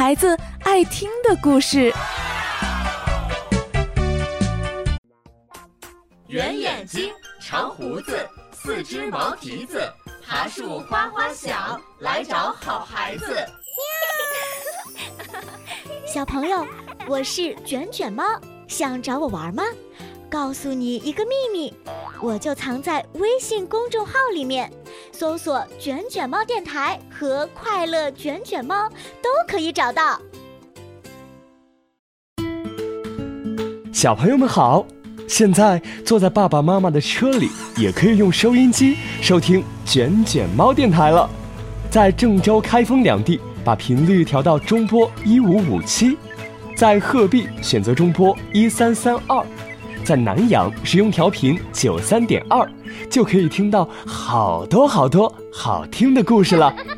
孩子爱听的故事。 圆眼睛，长胡子，四只毛蹄子，爬树哗哗响，来找好孩子。 小朋友，我是卷卷猫，想找我玩吗？告诉你一个秘密，我就藏在微信公众号里面，搜索卷卷猫电台和快乐卷卷猫都可以找到。 小朋友们好，现在坐在爸爸妈妈的车里，也可以用收音机收听卷卷猫电台了。在郑州、开封两地把频率调到中波1557，在鹤壁选择中波1332，在南阳使用调频93.2，就可以听到好多好听的故事了。